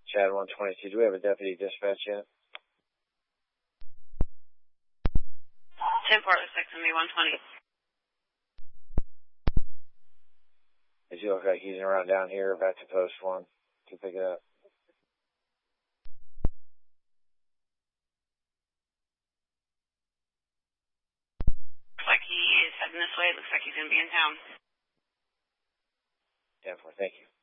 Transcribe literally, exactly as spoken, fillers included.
Chad one twenty-two, do we have a deputy dispatch yet? ten four, looks like somebody one twenty. Is he look like he's around down here, back to post one to pick it up? Looks like he is heading this way. Looks like he's going to be in town. ten four, thank you.